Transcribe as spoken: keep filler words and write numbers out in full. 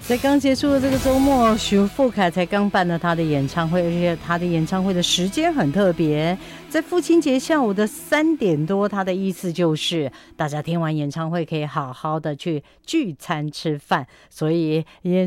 在刚结束的这个周末，许富凯才刚办了他的演唱会，而且他的演唱会的时间很特别，在父亲节下午的三点多。他的意思就是大家听完演唱会可以好好的去聚餐吃饭，所以演